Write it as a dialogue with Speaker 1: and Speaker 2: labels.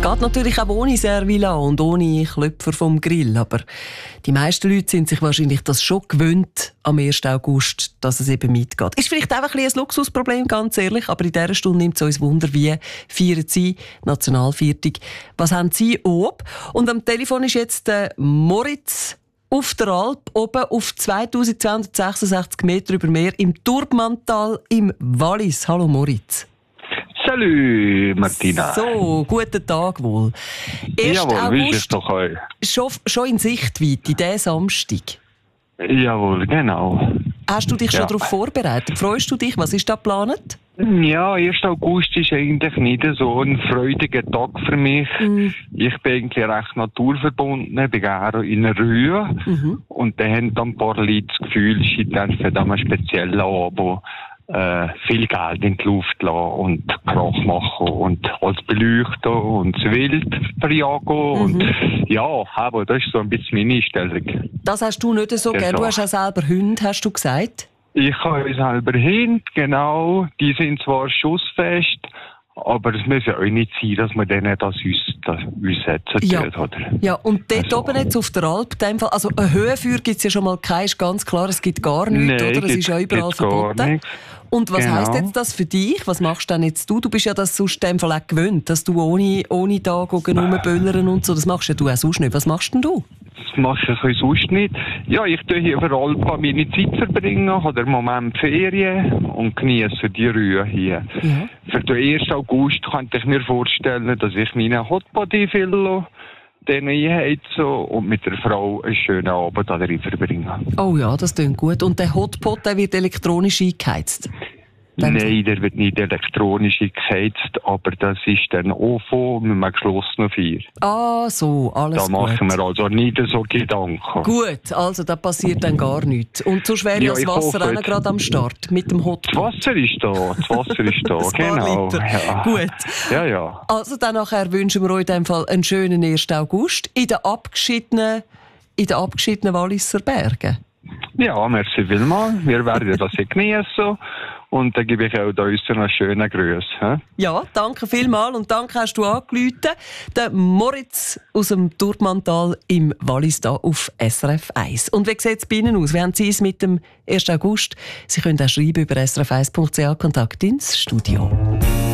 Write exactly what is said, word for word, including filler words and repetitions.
Speaker 1: Geht natürlich auch ohne Servila und ohne Klöpfer vom Grill, aber die meisten Leute sind sich wahrscheinlich das schon gewöhnt am ersten August, dass es eben mitgeht. Ist vielleicht einfach ein, ein Luxusproblem, ganz ehrlich, aber in dieser Stunde nimmt es uns Wunder, wie feiern Sie Nationalviertel? Was haben Sie oben? Und am Telefon ist jetzt der Moritz auf der Alp, oben auf zweitausendzweihundertsechsundsechzig Meter über Meer im Turbantal im Wallis. Hallo Moritz.
Speaker 2: Salut, Martina.
Speaker 1: So, guten Tag wohl.
Speaker 2: Jawohl, wie ist es doch euch?
Speaker 1: Schon, schon in Sichtweite, diesen Samstag.
Speaker 2: Jawohl, genau.
Speaker 1: Hast du dich schon
Speaker 2: Ja.
Speaker 1: darauf vorbereitet? Freust du dich? Was ist da geplant?
Speaker 2: Ja, erster August ist eigentlich nicht so ein freudiger Tag für mich.
Speaker 1: Mm.
Speaker 2: Ich bin eigentlich recht naturverbunden, bin gerne in der Rühe.
Speaker 1: Mhm.
Speaker 2: Und dann haben dann ein paar Leute das Gefühl, sie dürfen da mal speziell Abo äh, viel Geld in die Luft lassen und Krach machen und alles beleuchten und das Wild verjagen. Und ja, aber das ist so ein bisschen meine Einstellung.
Speaker 1: Das hast du nicht so
Speaker 2: Ja,
Speaker 1: gern. Du
Speaker 2: so.
Speaker 1: hast auch selber Hunde, hast du gesagt?
Speaker 2: Ich habe selber Hunde, genau. Die sind zwar schussfest, aber es muss ja auch nicht sein, dass man denen das uns, das aussetzen
Speaker 1: Ja.
Speaker 2: tut, oder?
Speaker 1: Ja, und dort
Speaker 2: Also.
Speaker 1: oben jetzt auf der Alp, in dem Fall, also eine Höhenfeuer gibt es ja schon mal keine, ist ganz klar, es gibt gar nichts,
Speaker 2: Nein,
Speaker 1: oder? Es ist
Speaker 2: gibt-
Speaker 1: ja überall
Speaker 2: gibt's gar
Speaker 1: verboten.
Speaker 2: nichts.
Speaker 1: Und was
Speaker 2: Genau.
Speaker 1: heisst jetzt das für dich? Was machst denn jetzt du? Du bist ja das sonst in dem Fall auch gewöhnt, dass du ohne, ohne da gehen, rumböllern und so, das machst ja du auch sonst nicht. Was machst denn du?
Speaker 2: Das mache ich ein bisschen sonst nicht. Ja, ich tue hier überall meine Zeit verbringen, habe im Moment Ferien und genieße die Ruhe hier.
Speaker 1: Ja.
Speaker 2: Für den ersten August könnte ich mir vorstellen, dass ich meinen Hotbody fülle, den einheize und mit der Frau einen schönen Abend da drin verbringe.
Speaker 1: Oh ja, das klingt gut. Und der Hotpot, der wird elektronisch eingeheizt? Dem-
Speaker 2: Nein, der wird nicht elektronisch geheizt, aber das ist dann O V O mit einem geschlossenen Feuer.
Speaker 1: Ah, so, alles
Speaker 2: Da
Speaker 1: gut.
Speaker 2: machen wir also nicht so Gedanken.
Speaker 1: Gut, also da passiert dann gar nichts. Und sonst wäre ja
Speaker 2: Ja,
Speaker 1: das
Speaker 2: ich
Speaker 1: Wasser
Speaker 2: hoffe
Speaker 1: auch noch
Speaker 2: jetzt.
Speaker 1: gerade am Start mit dem
Speaker 2: Das
Speaker 1: Hotpot.
Speaker 2: Wasser ist da, das Wasser ist da,
Speaker 1: Ein paar
Speaker 2: genau.
Speaker 1: Liter.
Speaker 2: Ja.
Speaker 1: Gut.
Speaker 2: Ja, ja.
Speaker 1: Also dann nachher wünschen wir euch in dem Fall einen schönen ersten August in den abgeschiedenen, in den abgeschiedenen Walliser Bergen.
Speaker 2: Ja, merci vielmals. Wir werden das hier genießen. Und dann gebe ich auch da uns einen schönen Gruß. hä?
Speaker 1: Ja, danke vielmals und danke hast du angerufen. Der Moritz aus dem Turbantal im Wallis da auf S R F eins. Und wie sieht es bei Ihnen aus? Wie haben Sie es mit dem ersten August? Sie können auch schreiben über s r f eins punkt c h, Kontakt ins Studio.